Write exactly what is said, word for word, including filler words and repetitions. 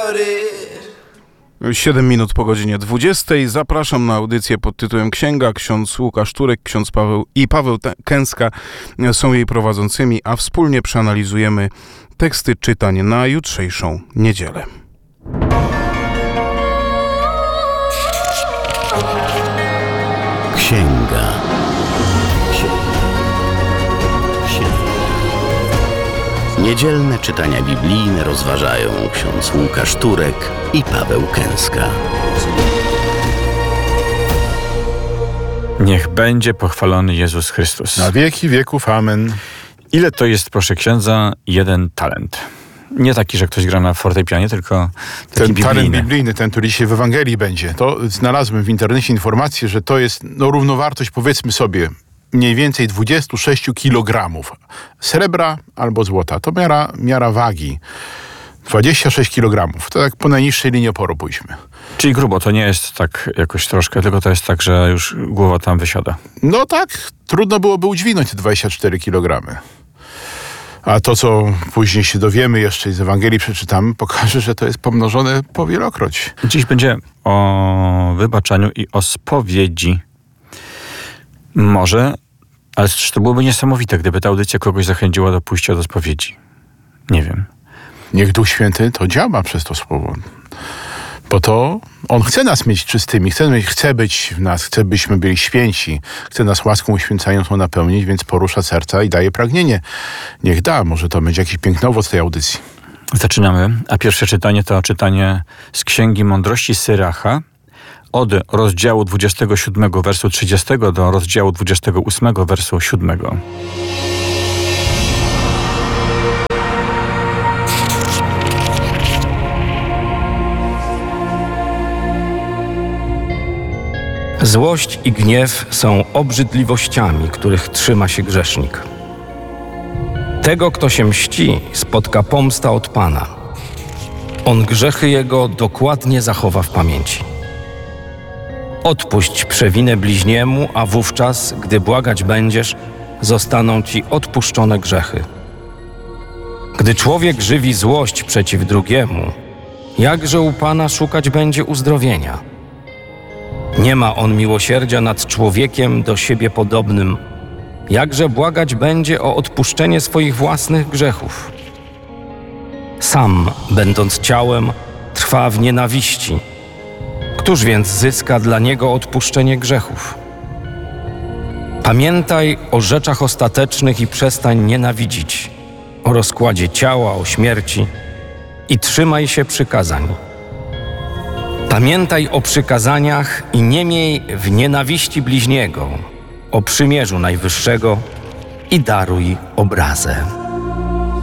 siedem minut po godzinie dwudziestej. Zapraszam na audycję pod tytułem Księga. Ksiądz Łukasz Turek, ksiądz Paweł i Paweł Kęska są jej prowadzącymi, a wspólnie przeanalizujemy teksty czytań na jutrzejszą niedzielę. Księga. Niedzielne czytania biblijne rozważają ksiądz Łukasz Turek i Paweł Kęska. Niech będzie pochwalony Jezus Chrystus. Na wieki wieków. Amen. Ile to jest, proszę księdza, jeden talent? Nie taki, że ktoś gra na fortepianie, tylko taki Ten biblijny. talent biblijny, ten, który dzisiaj w Ewangelii będzie. To znalazłem w internecie informację, że to jest no, równowartość, powiedzmy sobie, mniej więcej dwadzieścia sześć kilogramów srebra albo złota. To miara, miara wagi. dwadzieścia sześć kilogramów. To tak po najniższej linii oporu pójdźmy. Czyli grubo, to nie jest tak jakoś troszkę, tylko to jest tak, że już głowa tam wysiada. No tak, trudno byłoby udźwignąć te dwadzieścia cztery kilogramy. A to, co później się dowiemy jeszcze i z Ewangelii przeczytamy, pokaże, że to jest pomnożone po wielokroć. Dziś będzie o wybaczaniu i o spowiedzi. Może, ale czy to byłoby niesamowite, gdyby ta audycja kogoś zachęciła do pójścia do spowiedzi. Nie wiem. Niech Duch Święty to działa przez to słowo. Bo to On chce nas mieć czystymi, chce, chce być w nas, chce byśmy byli święci, chce nas łaską uświęcającą napełnić, więc porusza serca i daje pragnienie. Niech da, może to będzie jakiś piękny owoc tej audycji. Zaczynamy, a pierwsze czytanie to czytanie z Księgi Mądrości Syracha od rozdziału dwudziestego siódmego wersu trzydziestego do rozdziału dwudziestego ósmego wersu siódmego. Złość i gniew są obrzydliwościami, których trzyma się grzesznik. Tego, kto się mści, spotka pomsta od Pana. On grzechy jego dokładnie zachowa w pamięci. Odpuść przewinę bliźniemu, a wówczas, gdy błagać będziesz, zostaną ci odpuszczone grzechy. Gdy człowiek żywi złość przeciw drugiemu, jakże u Pana szukać będzie uzdrowienia? Nie ma on miłosierdzia nad człowiekiem do siebie podobnym, jakże błagać będzie o odpuszczenie swoich własnych grzechów. Sam, będąc ciałem, trwa w nienawiści. Któż więc zyska dla niego odpuszczenie grzechów? Pamiętaj o rzeczach ostatecznych i przestań nienawidzić, o rozkładzie ciała, o śmierci i trzymaj się przykazań. Pamiętaj o przykazaniach i nie miej w nienawiści bliźniego, o przymierzu Najwyższego i daruj obrazę.